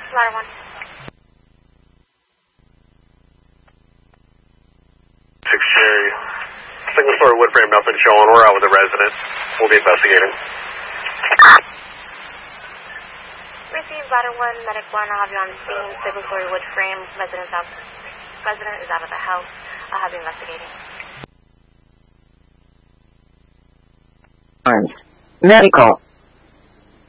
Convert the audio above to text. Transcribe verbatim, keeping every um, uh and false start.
Ladder one. six Cherry. Single story wood frame, nothing showing. We're out with the resident. We'll be investigating. Receive Ladder one, Medic one. I'll have you on the scene. Single story wood frame. Resident's out. Resident is out of the house. I'll have you investigating. Medical.